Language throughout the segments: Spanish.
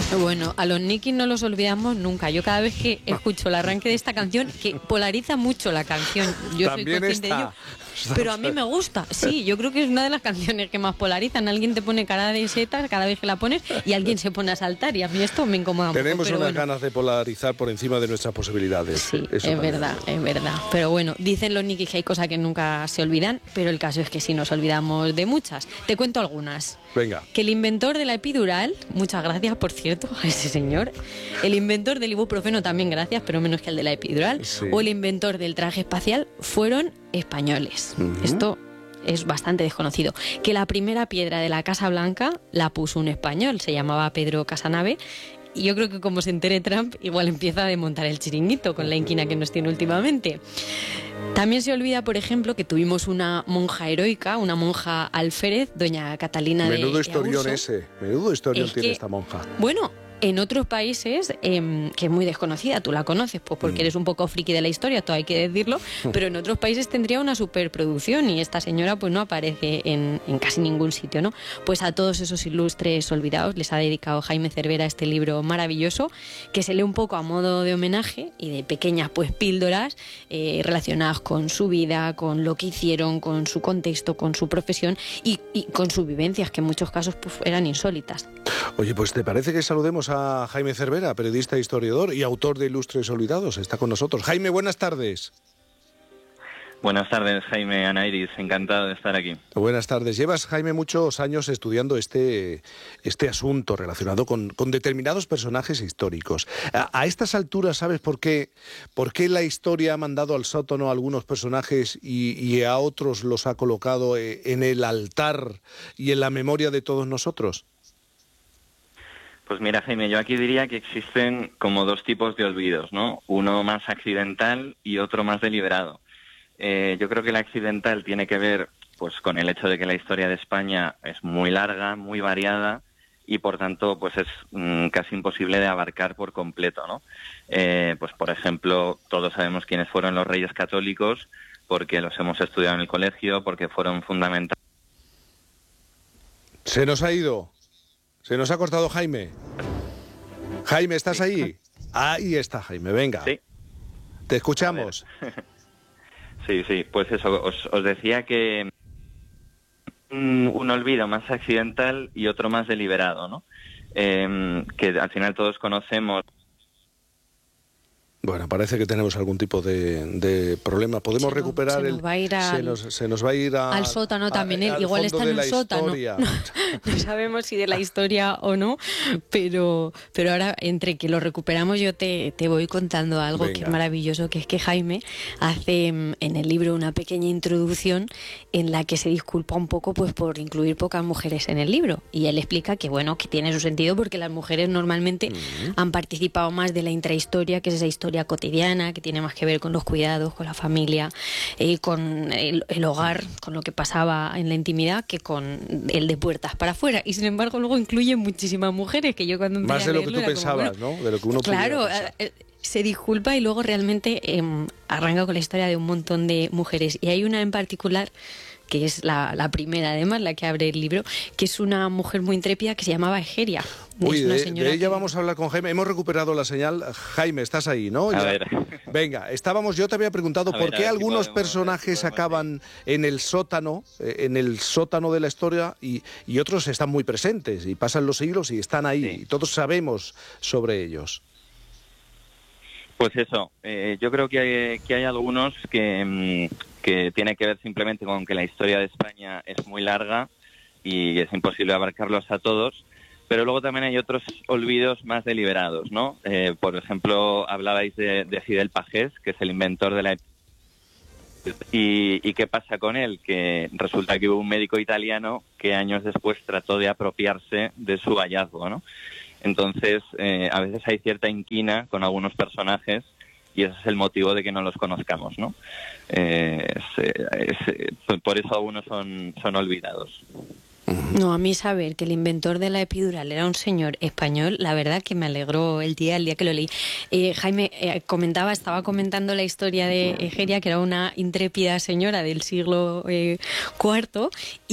Bueno, a los Nikis no los olvidamos nunca. Yo cada vez que escucho el arranque de esta canción, que polariza mucho la canción, yo soy consciente de ello, pero a mí me gusta. Sí, yo creo que es una de las canciones que más polarizan. Alguien te pone cara de setas cada vez que la pones y alguien se pone a saltar, y a mí esto me incomoda mucho. Tenemos unas ganas de polarizar por encima de nuestras posibilidades. Sí, es verdad. Pero bueno, dicen los Nikis que hay cosas que nunca se olvidan, pero el caso es que sí nos olvidamos de muchas. Te cuento algunas. Venga. Que el inventor de la epidural, muchas gracias por cierto a ese señor, el inventor del ibuprofeno también gracias, pero menos que el de la epidural, sí. O el inventor del traje espacial fueron españoles. Esto es bastante desconocido. Que la primera piedra de la Casa Blanca la puso un español, se llamaba Pedro Casanave. Y yo creo que como se entere Trump, igual empieza a desmontar el chiringuito con la inquina que nos tiene últimamente. También se olvida, por ejemplo, que tuvimos una monja heroica, una monja alférez, doña Catalina de historión Auso. Menudo historión tiene esta monja. Bueno, en otros países, que es muy desconocida, tú la conoces, pues porque eres un poco friki de la historia, todo hay que decirlo, pero en otros países tendría una superproducción y esta señora pues no aparece en casi ningún sitio, ¿no? Pues a todos esos ilustres olvidados les ha dedicado Jaime Cervera este libro maravilloso, que se lee un poco a modo de homenaje y de pequeñas pues píldoras relacionadas con su vida, con lo que hicieron, con su contexto, con su profesión y con sus vivencias, que en muchos casos pues eran insólitas. Oye, pues ¿te parece que saludemos a Jaime Cervera, periodista e historiador y autor de Ilustres Olvidados? Está con nosotros. Jaime, buenas tardes. Buenas tardes, Jaime, Ana Iris, encantado de estar aquí. Buenas tardes. Llevas, Jaime, muchos años estudiando este asunto relacionado con determinados personajes históricos. A estas alturas, ¿sabes por qué la historia ha mandado al sótano a algunos personajes y a otros los ha colocado en el altar y en la memoria de todos nosotros? Pues mira, Jaime, yo aquí diría que existen como dos tipos de olvidos, ¿no? Uno más accidental y otro más deliberado. Yo creo que el accidental tiene que ver pues con el hecho de que la historia de España es muy larga, muy variada y por tanto pues es casi imposible de abarcar por completo, ¿no? Pues por ejemplo, todos sabemos quiénes fueron los reyes católicos porque los hemos estudiado en el colegio, porque fueron fundamentales. Se nos ha ido. Se nos ha cortado Jaime. Jaime, ¿estás ahí? Ahí está Jaime, venga. Sí. Te escuchamos. Sí, pues eso, os decía que un olvido más accidental y otro más deliberado, ¿no? Que al final todos conocemos. Bueno, parece que tenemos algún tipo de problema. Podemos recuperar se nos va a ir al sótano también. Igual está en un sótano. No sabemos si de la historia o no, pero ahora entre que lo recuperamos yo te voy contando algo. Venga. Que es maravilloso, que es que Jaime hace en el libro una pequeña introducción en la que se disculpa un poco pues por incluir pocas mujeres en el libro. Y él explica que bueno, que tiene su sentido porque las mujeres normalmente han participado más de la intrahistoria, que es esa historia cotidiana, que tiene más que ver con los cuidados, con la familia, con el hogar, con lo que pasaba en la intimidad, que con el de puertas para afuera. Y sin embargo luego incluye muchísimas mujeres, que yo cuando empecé más de a lo leerlo que tú pensabas, como, ¿no? De lo que uno claro, se disculpa y luego realmente arranca con la historia de un montón de mujeres. Y hay una en particular que es la primera, además, la que abre el libro, que es una mujer muy intrépida que se llamaba Egeria. Uy, de ella vamos a hablar con Jaime. Hemos recuperado la señal. Jaime, estás ahí, ¿no? A ver. Venga, yo te había preguntado por qué algunos personajes acaban en el sótano de la historia y otros están muy presentes y pasan los siglos y están ahí. Sí. Y todos sabemos sobre ellos. Pues eso, yo creo que hay algunos que tiene que ver simplemente con que la historia de España es muy larga y es imposible abarcarlos a todos, pero luego también hay otros olvidos más deliberados, ¿no? Por ejemplo, hablabais de Fidel Pagés, que es el inventor de la... ¿Y qué pasa con él? Que resulta que hubo un médico italiano que años después trató de apropiarse de su hallazgo, ¿no? Entonces, a veces hay cierta inquina con algunos personajes y ese es el motivo de que no los conozcamos, ¿no? Por eso algunos son olvidados. No, a mí saber que el inventor de la epidural era un señor español, la verdad que me alegró el día que lo leí. Jaime, estaba comentando la historia de Egeria, que era una intrépida señora del siglo IV,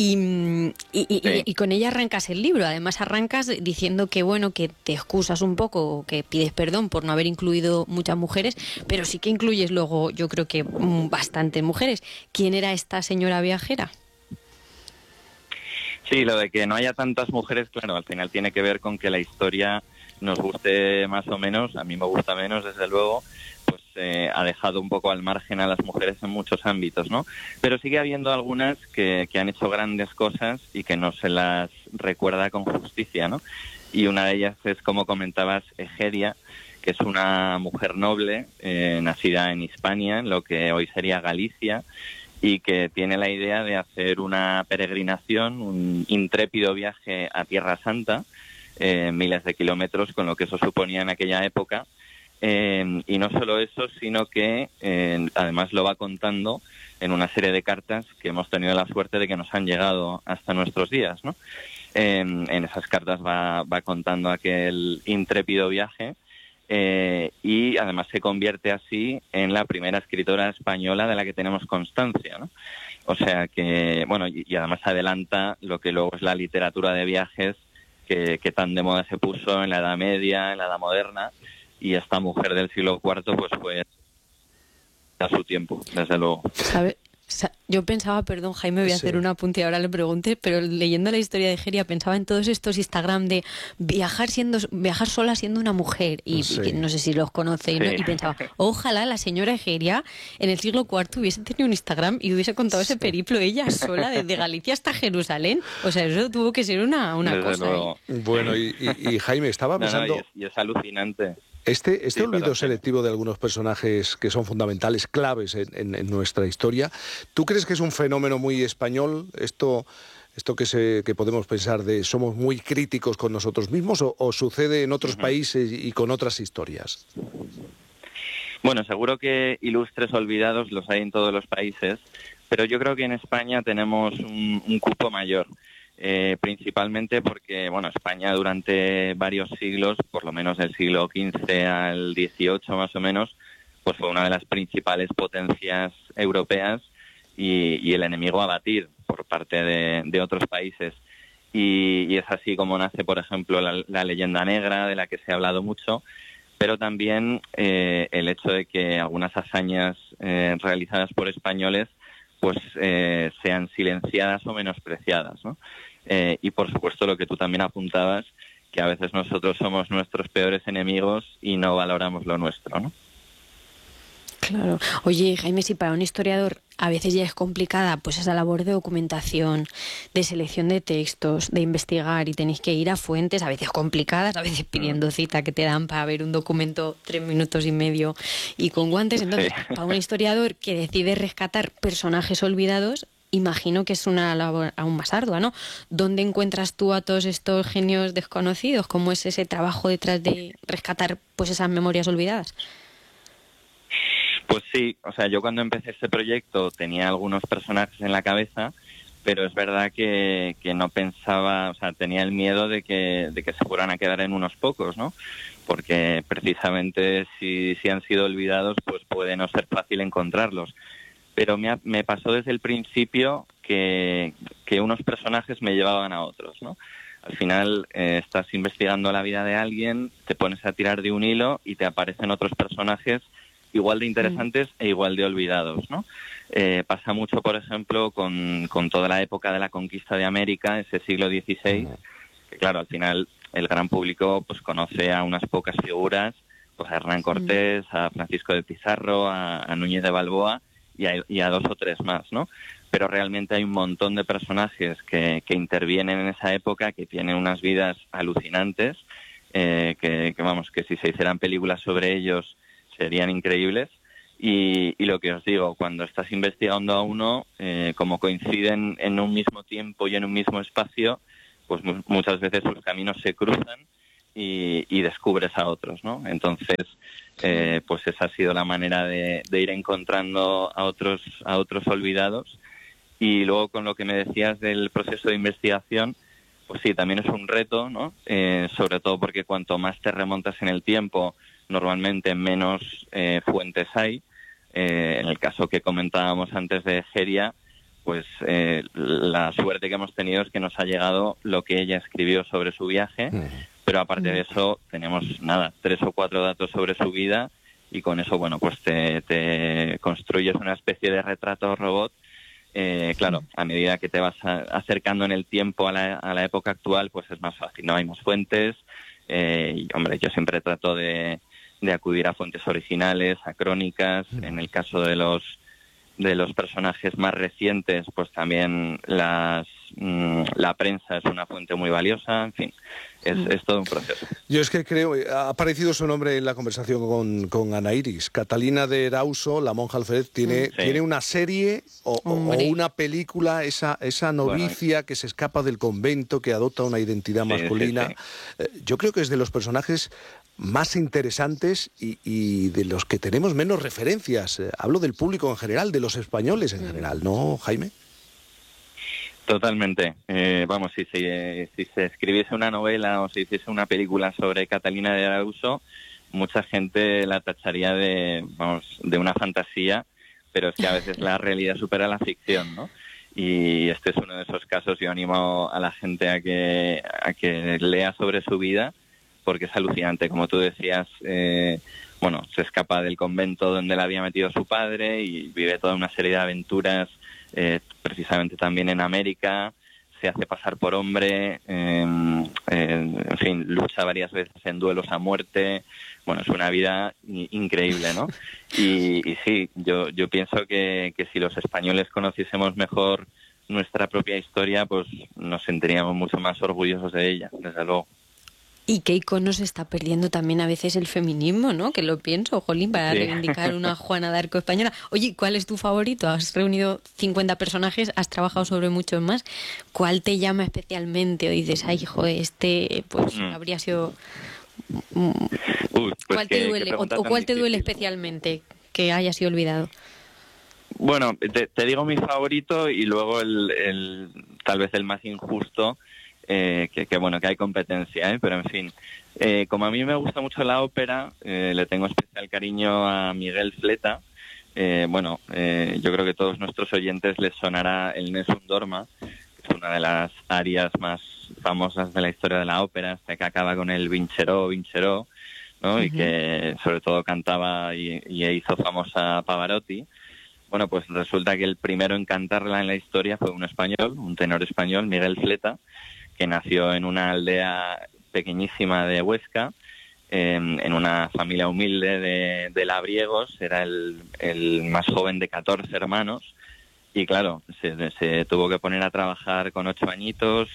y con ella arrancas el libro. Además arrancas diciendo que, bueno, que te excusas un poco, que pides perdón por no haber incluido muchas mujeres, pero sí que incluyes luego, yo creo que bastantes mujeres. ¿Quién era esta señora viajera? Sí, lo de que no haya tantas mujeres, claro, al final tiene que ver con que la historia nos guste más o menos, a mí me gusta menos, desde luego, pues ha dejado un poco al margen a las mujeres en muchos ámbitos, ¿no? Pero sigue habiendo algunas que han hecho grandes cosas y que no se las recuerda con justicia, ¿no? Y una de ellas es, como comentabas, Egeria, que es una mujer noble, nacida en Hispania, en lo que hoy sería Galicia, y que tiene la idea de hacer una peregrinación, un intrépido viaje a Tierra Santa, miles de kilómetros, con lo que eso suponía en aquella época. Y no solo eso, sino que además lo va contando en una serie de cartas que hemos tenido la suerte de que nos han llegado hasta nuestros días, ¿no? En esas cartas va contando aquel intrépido viaje. Y además se convierte así en la primera escritora española de la que tenemos constancia, ¿no? O sea que, bueno, y además adelanta lo que luego es la literatura de viajes que tan de moda se puso en la Edad Media, en la Edad Moderna, y esta mujer del siglo IV pues fue a su tiempo, desde luego. Yo pensaba, perdón Jaime, voy a hacer un apunte y ahora le pregunté, pero leyendo la historia de Egeria pensaba en todos estos Instagram de viajar sola siendo una mujer y que no sé si los conoce y pensaba, ojalá la señora Egeria en el siglo IV hubiese tenido un Instagram y hubiese contado ese periplo ella sola desde Galicia hasta Jerusalén. O sea, eso tuvo que ser una cosa. Bueno, y Jaime, estaba pensando... y es alucinante. Este olvido selectivo de algunos personajes que son fundamentales, claves en nuestra historia, ¿tú crees que es un fenómeno muy español? Esto que podemos pensar de somos muy críticos con nosotros mismos o sucede en otros países y con otras historias? Bueno, seguro que ilustres olvidados los hay en todos los países, pero yo creo que en España tenemos un cupo mayor. Principalmente porque, bueno, España durante varios siglos, por lo menos del siglo XV al XVIII más o menos, pues fue una de las principales potencias europeas y el enemigo a batir por parte de otros países. Y es así como nace, por ejemplo, la leyenda negra, de la que se ha hablado mucho, pero también el hecho de que algunas hazañas realizadas por españoles pues sean silenciadas o menospreciadas, ¿no? Y por supuesto lo que tú también apuntabas, que a veces nosotros somos nuestros peores enemigos y no valoramos lo nuestro, ¿no? Claro. Oye, Jaime, si para un historiador a veces ya es complicada pues esa labor de documentación, de selección de textos, de investigar y tenéis que ir a fuentes a veces complicadas, a veces pidiendo cita que te dan para ver un documento 3 minutos y medio y con guantes. Entonces, para un historiador que decide rescatar personajes olvidados, imagino que es una labor aún más ardua, ¿no? ¿Dónde encuentras tú a todos estos genios desconocidos? ¿Cómo es ese trabajo detrás de rescatar pues esas memorias olvidadas? Pues sí, o sea, yo cuando empecé este proyecto tenía algunos personajes en la cabeza, pero es verdad que no pensaba, o sea, tenía el miedo de que se fueran a quedar en unos pocos, ¿no? Porque precisamente si han sido olvidados, pues puede no ser fácil encontrarlos. Pero me pasó desde el principio que unos personajes me llevaban a otros, ¿no? Al final estás investigando la vida de alguien, te pones a tirar de un hilo y te aparecen otros personajes igual de interesantes e igual de olvidados, ¿no? Pasa mucho, por ejemplo, con toda la época de la conquista de América, ese siglo XVI, que claro, al final el gran público pues conoce a unas pocas figuras, pues a Hernán Cortés, a Francisco de Pizarro, a Núñez de Balboa y a 2 o 3 más, ¿no? Pero realmente hay un montón de personajes que intervienen en esa época, que tienen unas vidas alucinantes, que si se hicieran películas sobre ellos serían increíbles. Y lo que os digo, cuando estás investigando a uno, como coinciden en un mismo tiempo y en un mismo espacio, pues muchas veces sus caminos se cruzan y descubres a otros, ¿no? Entonces, pues esa ha sido la manera de ir encontrando a otros olvidados Y luego con lo que me decías del proceso de investigación, pues sí, también es un reto, ¿no? Sobre todo porque cuanto más te remontas en el tiempo, normalmente menos fuentes hay. En el caso que comentábamos antes de Egeria, pues la suerte que hemos tenido es que nos ha llegado lo que ella escribió sobre su viaje, pero aparte de eso tenemos 3 o 4 datos sobre su vida, y con eso, bueno, pues te construyes una especie de retrato robot. Claro, a medida que te vas acercando en el tiempo a la época actual, pues es más fácil, ¿no? Hay más fuentes, y hombre, yo siempre trato de acudir a fuentes originales, a crónicas. En el caso de los personajes más recientes, pues también la prensa es una fuente muy valiosa. En fin, es todo un proceso. Yo es que creo, ha aparecido su nombre en la conversación con Ana Iris. Catalina de Erauso, la monja alférez, tiene una serie o una película, esa novicia que se escapa del convento, que adopta una identidad masculina. Yo creo que es de los personajes más interesantes y de los que tenemos menos referencias. Hablo del público en general, de los españoles en general, ¿no, Jaime? Totalmente. Vamos, si se escribiese una novela o se hiciese una película sobre Catalina de Erauso, mucha gente la tacharía de una fantasía, pero es que a veces la realidad supera la ficción, ¿no? Y este es uno de esos casos. Yo animo a la gente a que lea sobre su vida, porque es alucinante. Como tú decías, se escapa del convento donde la había metido su padre y vive toda una serie de aventuras, precisamente también en América. Se hace pasar por hombre, en fin, lucha varias veces en duelos a muerte. Bueno, es una vida increíble, ¿no? Y sí, yo pienso que si los españoles conociésemos mejor nuestra propia historia, pues nos sentiríamos mucho más orgullosos de ella, desde luego. Y qué iconos está perdiendo también a veces el feminismo, ¿no? Que lo pienso, jolín, para reivindicar una Juana de Arco española. Oye, ¿cuál es tu favorito? Has reunido 50 personajes, has trabajado sobre muchos más. ¿Cuál te llama especialmente? O dices, ay, joder, pues habría sido... ¿Cuál te duele? ¿O cuál te duele especialmente que haya sido olvidado? Bueno, te digo mi favorito y luego tal vez el más injusto. Que hay competencia, pero en fin, como a mí me gusta mucho la ópera, le tengo especial cariño a Miguel Fleta. Yo creo que a todos nuestros oyentes les sonará el Nessun Dorma, que es una de las arias más famosas de la historia de la ópera, hasta que acaba con el Vincerò, ¿no? Y que sobre todo cantaba y hizo famosa Pavarotti. Bueno, pues resulta que el primero en cantarla en la historia fue un español, un tenor español, Miguel Fleta, que nació en una aldea pequeñísima de Huesca, en una familia humilde de labriegos. Era el más joven de 14 hermanos, y claro, se tuvo que poner a trabajar con 8 añitos,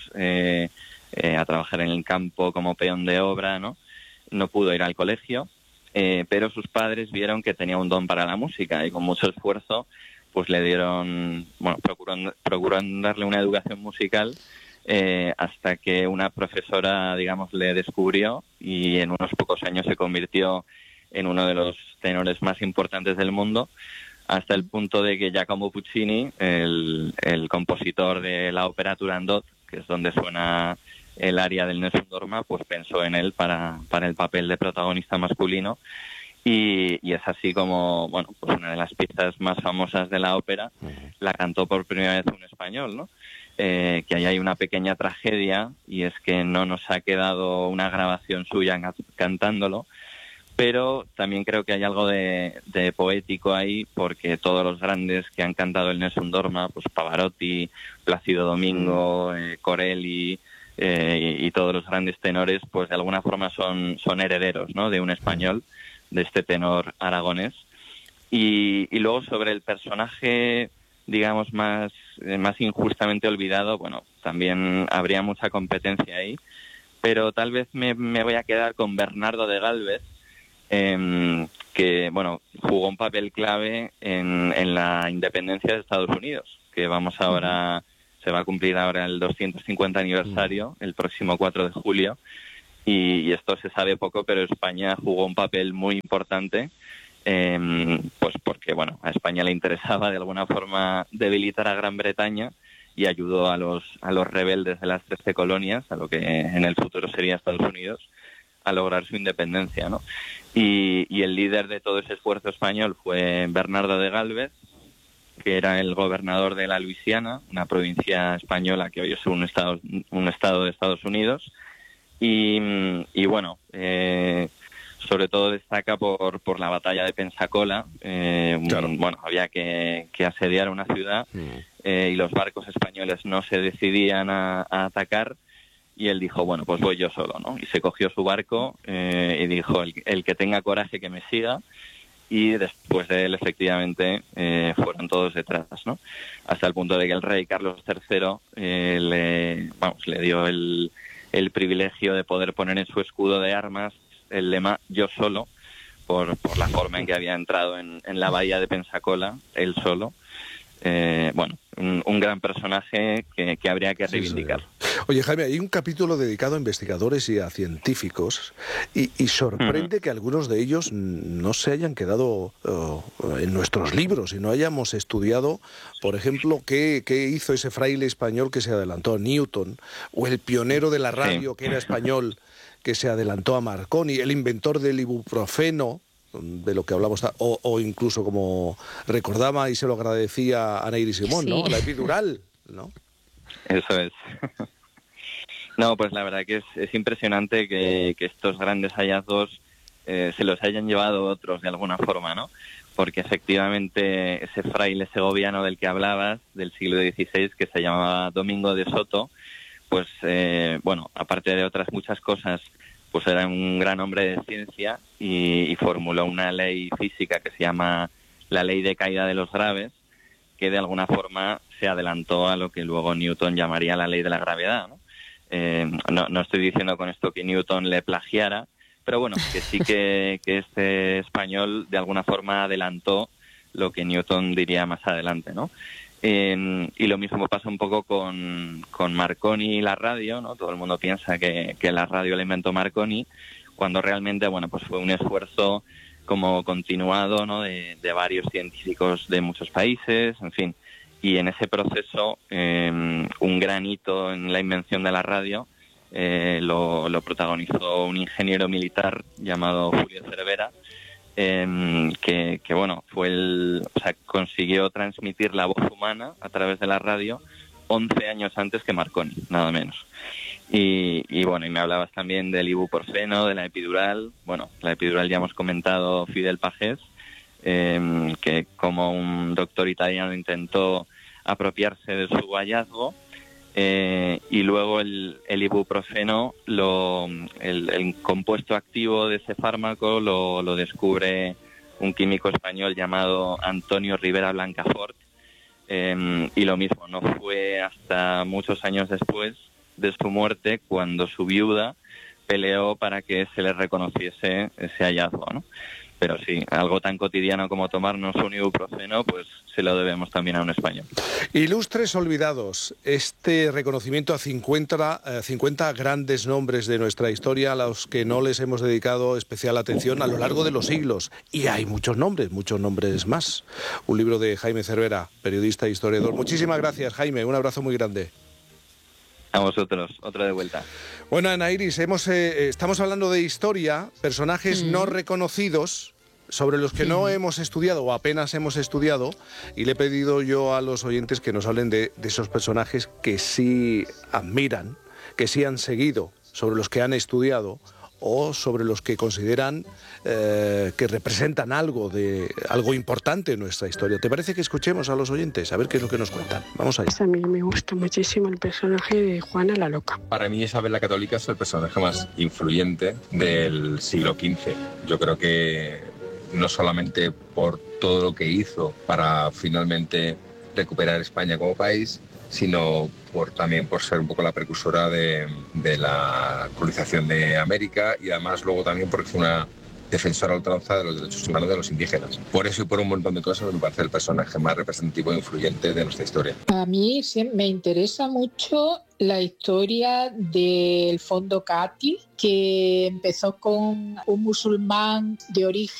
a trabajar en el campo como peón de obra, ¿no? No pudo ir al colegio, pero sus padres vieron que tenía un don para la música, y con mucho esfuerzo pues le dieron, procuraron darle una educación musical, hasta que una profesora, digamos, le descubrió, y en unos pocos años se convirtió en uno de los tenores más importantes del mundo, hasta el punto de que Giacomo Puccini, el compositor de la ópera Turandot, que es donde suena el aria del Nessun Dorma, pues pensó en él para el papel de protagonista masculino. Y es así como, pues una de las piezas más famosas de la ópera la cantó por primera vez un español, ¿no? Que ahí hay una pequeña tragedia, y es que no nos ha quedado una grabación suya cantándolo, pero también creo que hay algo de poético ahí, porque todos los grandes que han cantado el Nessun Dorma, pues Pavarotti, Plácido Domingo, Corelli, y todos los grandes tenores, pues de alguna forma son herederos, ¿no?, de un español, de este tenor aragonés. Y luego sobre el personaje, digamos, más injustamente olvidado, también habría mucha competencia ahí, pero tal vez me voy a quedar con Bernardo de Gálvez, que jugó un papel clave en la independencia de Estados Unidos, que se va a cumplir ahora el 250 aniversario, el próximo 4 de julio, y esto se sabe poco, pero España jugó un papel muy importante, pues porque bueno, a España le interesaba de alguna forma debilitar a Gran Bretaña y ayudó a los rebeldes de las 13 colonias, a lo que en el futuro sería Estados Unidos, a lograr su independencia, ¿no? Y el líder de todo ese esfuerzo español fue Bernardo de Gálvez, que era el gobernador de la Luisiana, una provincia española que hoy es un estado de Estados Unidos. Y bueno, sobre todo destaca por la batalla de Pensacola. Claro. Bueno, había que asediar una ciudad y los barcos españoles no se decidían a atacar. Y él dijo, bueno, pues voy yo solo, ¿no? Y se cogió su barco y dijo, el que tenga coraje que me siga. Y después de él, efectivamente, fueron todos detrás, ¿no? Hasta el punto de que el rey Carlos III le dio el privilegio de poder poner en su escudo de armas el lema "Yo solo", por la forma en que había entrado en la bahía de Pensacola, él solo. Bueno, un gran personaje que habría que reivindicar. Sí. Oye, Jaime, hay un capítulo dedicado a investigadores y a científicos y sorprende que algunos de ellos no se hayan quedado en nuestros libros y no hayamos estudiado, por ejemplo, qué hizo ese fraile español que se adelantó a Newton, o el pionero de la radio, que era español, que se adelantó a Marconi, el inventor del ibuprofeno, de lo que hablamos, o incluso, como recordaba y se lo agradecía a Nairis Simón, ¿no? La epidural, ¿no? Eso es. No, pues la verdad que es impresionante que estos grandes hallazgos se los hayan llevado otros de alguna forma, ¿no? Porque efectivamente ese fraile segoviano del que hablabas, del siglo XVI, que se llamaba Domingo de Soto, pues bueno, aparte de otras muchas cosas, pues era un gran hombre de ciencia y formuló una ley física que se llama la ley de caída de los graves, que de alguna forma se adelantó a lo que luego Newton llamaría la ley de la gravedad, ¿no? No estoy diciendo con esto que Newton le plagiara, pero bueno, que sí que este español de alguna forma adelantó lo que Newton diría más adelante, ¿no? Y lo mismo pasa un poco con Marconi y la radio, ¿no? Todo el mundo piensa que la radio la inventó Marconi, cuando realmente, bueno, pues fue un esfuerzo como continuado, ¿no? De varios científicos de muchos países, en fin. Y en ese proceso, un gran hito en la invención de la radio lo protagonizó un ingeniero militar llamado Julio Cervera, que bueno, consiguió transmitir la voz humana a través de la radio 11 años antes que Marconi, nada menos. Y bueno, y me hablabas también del ibuprofeno, de la epidural. Bueno, la epidural ya hemos comentado Fidel Pagés, que como un doctor italiano intentó apropiarse de su hallazgo, y luego el ibuprofeno, el compuesto activo de ese fármaco lo descubre un químico español llamado Antonio Rivera Blancafort, y lo mismo, no fue hasta muchos años después de su muerte cuando su viuda peleó para que se le reconociese ese hallazgo, ¿no? Pero sí, algo tan cotidiano como tomarnos un ibuprofeno, pues se lo debemos también a un español. Ilustres olvidados, este reconocimiento a 50 grandes nombres de nuestra historia a los que no les hemos dedicado especial atención a lo largo de los siglos. Y hay muchos nombres más. Un libro de Jaime Cervera, periodista e historiador. Muchísimas gracias, Jaime, un abrazo muy grande. A vosotros, otra de vuelta. Bueno, Ana Iris, estamos hablando de historia, personajes no reconocidos, sobre los que no hemos estudiado o apenas hemos estudiado, y le he pedido yo a los oyentes que nos hablen de esos personajes que sí admiran, que sí han seguido, sobre los que han estudiado o sobre los que consideran que representan algo importante en nuestra historia. ¿Te parece que escuchemos a los oyentes? A ver qué es lo que nos cuentan. Vamos allá. A mí me gusta muchísimo el personaje de Juana la Loca. Para mí Isabel la Católica es el personaje más influyente del siglo XV. Yo creo que no solamente por todo lo que hizo para finalmente recuperar España como país, sino también por ser un poco la precursora de la colonización de América, y además luego también porque fue una defensora a ultranza de los derechos humanos de los indígenas. Por eso y por un montón de cosas me parece el personaje más representativo e influyente de nuestra historia. A mí me interesa mucho la historia del Fondo Cati, que empezó con un musulmán de origen